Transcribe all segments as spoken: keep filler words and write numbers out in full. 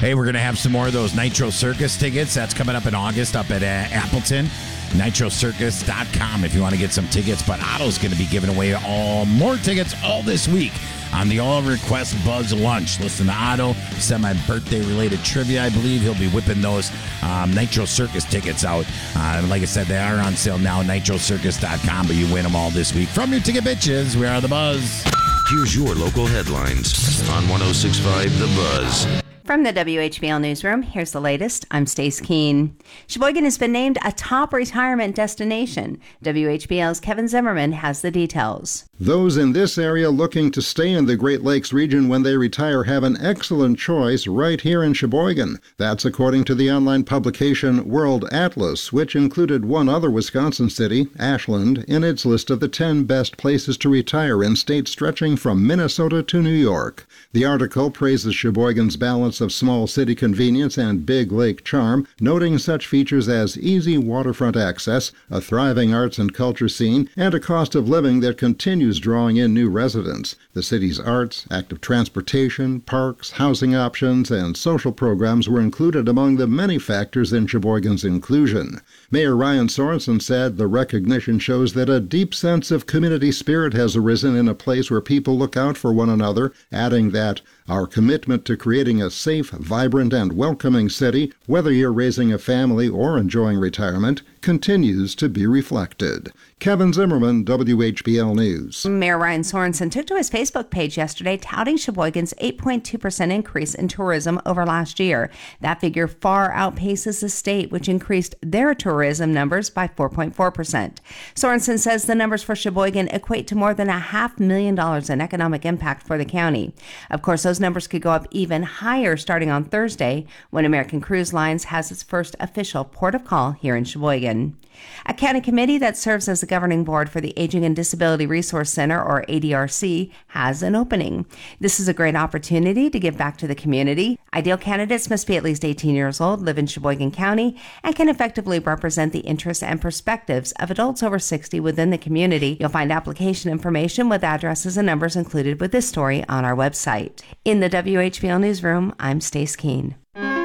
Hey, we're going to have some more of those Nitro Circus tickets. That's coming up in August up at uh, Appleton. nitro circus dot com if you want to get some tickets. But Otto's going to be giving away all more tickets all this week on the All Request Buzz Lunch. Listen to Otto, semi-birthday-related trivia. I believe he'll be whipping those um, Nitro Circus tickets out. Uh, like I said, they are on sale now, nitro circus dot com, but you win them all this week. From your ticket bitches, we are The Buzz. Here's your local headlines on one oh six point five The Buzz. From the W H B L Newsroom, here's the latest. I'm Stace Keene. Sheboygan has been named a top retirement destination. W H B L's Kevin Zimmerman has the details. Those in this area looking to stay in the Great Lakes region when they retire have an excellent choice right here in Sheboygan. That's according to the online publication World Atlas, which included one other Wisconsin city, Ashland, in its list of the ten best places to retire in states stretching from Minnesota to New York. The article praises Sheboygan's balance of small city convenience and big lake charm, noting such features as easy waterfront access, a thriving arts and culture scene, and a cost of living that continues drawing in new residents. The city's arts, active transportation, parks, housing options, and social programs were included among the many factors in Sheboygan's inclusion. Mayor Ryan Sorensen said the recognition shows that a deep sense of community spirit has arisen in a place where people look out for one another, adding that our commitment to creating a safe, vibrant, and welcoming city, whether you're raising a family or enjoying retirement, continues to be reflected. Kevin Zimmerman, W H B L News. Mayor Ryan Sorensen took to his Facebook page yesterday touting Sheboygan's eight point two percent increase in tourism over last year. That figure far outpaces the state, which increased their tourism numbers by four point four percent. Sorensen says the numbers for Sheboygan equate to more than a half million dollars in economic impact for the county. Of course, those numbers could go up even higher starting on Thursday when American Cruise Lines has its first official port of call here in Sheboygan. A county committee that serves as the governing board for the Aging and Disability Resource Center, or A D R C, has an opening. This is a great opportunity to give back to the community. Ideal candidates must be at least eighteen years old, live in Sheboygan County, and can effectively represent the interests and perspectives of adults over sixty within the community. You'll find application information with addresses and numbers included with this story on our website. In the W H B L Newsroom, I'm Stace Keene.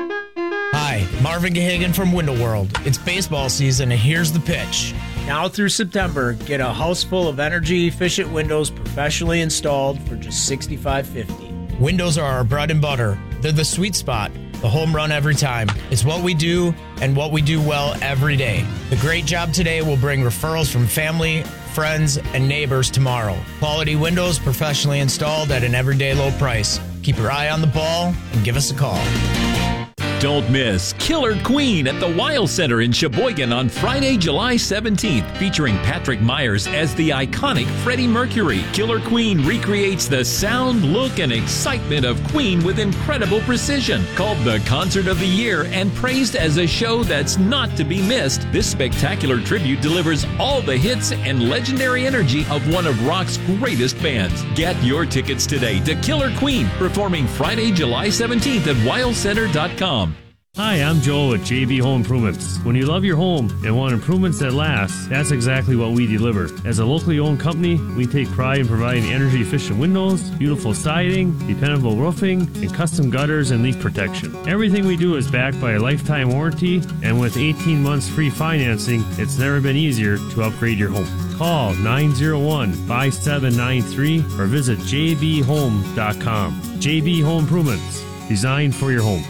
Hi, Marvin Gahagan from Window World. It's baseball season, and here's the pitch. Now through September, get a house full of energy-efficient windows professionally installed for just sixty-five fifty. Windows are our bread and butter. They're the sweet spot, the home run every time. It's what we do and what we do well every day. The great job today will bring referrals from family, friends, and neighbors tomorrow. Quality windows professionally installed at an everyday low price. Keep your eye on the ball and give us a call. Don't miss Killer Queen at the Weil Center in Sheboygan on Friday, July seventeenth, featuring Patrick Myers as the iconic Freddie Mercury. Killer Queen recreates the sound, look, and excitement of Queen with incredible precision. Called the Concert of the Year and praised as a show that's not to be missed, this spectacular tribute delivers all the hits and legendary energy of one of rock's greatest bands. Get your tickets today to Killer Queen, performing Friday, July seventeenth at weil center dot com. Hi, I'm Joel with J B Home Improvements. When you love your home and want improvements that last, that's exactly what we deliver. As a locally owned company, we take pride in providing energy-efficient windows, beautiful siding, dependable roofing, and custom gutters and leak protection. Everything we do is backed by a lifetime warranty, and with eighteen months free financing, it's never been easier to upgrade your home. Call nine oh one, five seven nine three or visit j b home dot com. J B Home Improvements, designed for your home.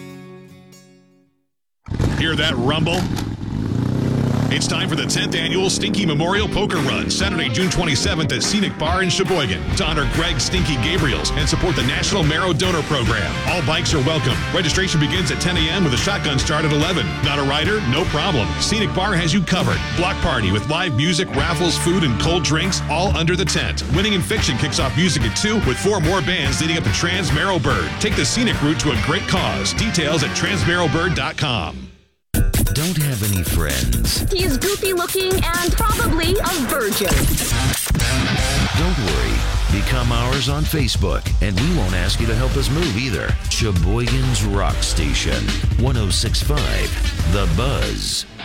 Hear that rumble? It's time for the tenth Annual Stinky Memorial Poker Run, Saturday, June twenty-seventh at Scenic Bar in Sheboygan, to honor Greg Stinky Gabriels and support the National Marrow Donor Program. All bikes are welcome. Registration begins at ten a.m. with a shotgun start at eleven. Not a rider? No problem. Scenic Bar has you covered. Block party with live music, raffles, food, and cold drinks, all under the tent. Winning in Fiction kicks off music at two with four more bands leading up to Trans Marrow Bird. Take the scenic route to a great cause. Details at trans marrow bird dot com. Don't have any friends? He's goofy looking and probably a virgin. Don't worry. Become ours on Facebook, and we won't ask you to help us move either. Sheboygan's Rock Station, one oh six point five The Buzz.